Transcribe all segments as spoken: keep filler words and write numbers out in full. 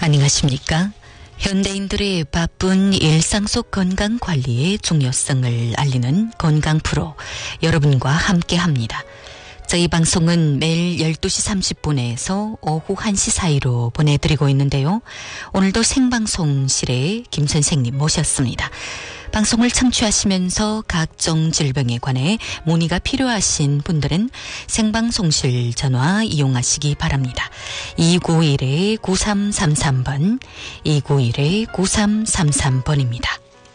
안녕하십니까? 현대인들의 바쁜 일상 속 건강 관리의 중요성을 알리는 건강 프로 여러분과 함께합니다. 저희 방송은 매일 열두 시 삼십 분에서 오후 한 시 사이로 보내드리고 있는데요. 오늘도 생방송실에 김 선생님 모셨습니다. 방송을 청취하시면서 각종 질병에 관해 문의가 필요하신 분들은 생방송실 전화 이용하시기 바랍니다. 이구일 구삼삼삼 번, 이구일 구삼삼삼 번입니다.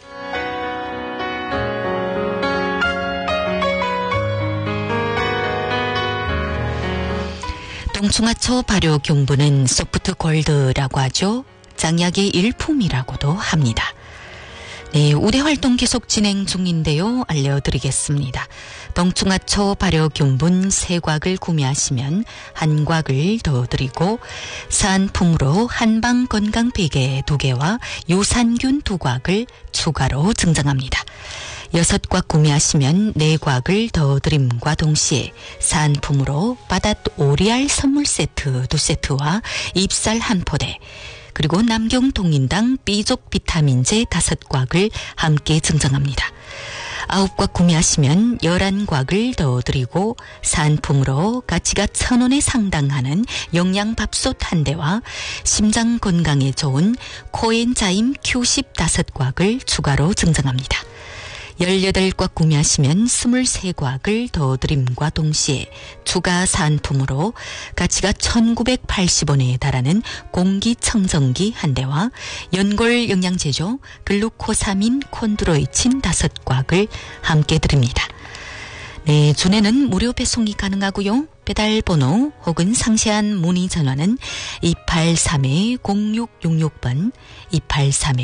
동충하초 발효균분은 소프트 골드라고 하죠. 장약의 일품이라고도 합니다. 네, 우대 활동 계속 진행 중인데요. 알려드리겠습니다. 동충하초 발효균분 세 곽을 구매하시면 한 곽을 더 드리고 사은품으로 한방 건강베개 두 개와 유산균 두 곽을 추가로 증정합니다. 여섯 곽 구매하시면 네 곽을 더 드림과 동시에 사은품으로 바닷 오리알 선물 세트 두 세트와 잎살 한 포대, 그리고 남경 동인당 B족 비타민제 다섯 곽을 함께 증정합니다. 아홉 곽 구매하시면 열한 곽을 더 드리고 사은품으로 가치가 천 원에 상당하는 영양밥솥 한 대와 심장 건강에 좋은 코엔자임 큐십 다섯 곽을 추가로 증정합니다. 열여덟 곽 구매하시면 스물세 곽을 더 드림과 동시에 추가 사은품으로 가치가 천구백팔십 원에 달하는 공기청정기 한 대와 연골 영양제조 글루코사민 콘드로이친 다섯 곽을 함께 드립니다. 네, 준에는 무료 배송이 가능하고요. 배달번호 혹은 상세한 문의 전화는 이팔삼 공육육육 번, 이팔삼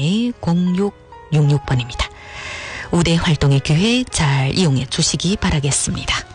공육육육 번입니다. 우대 활동의 기회 잘 이용해 주시기 바라겠습니다.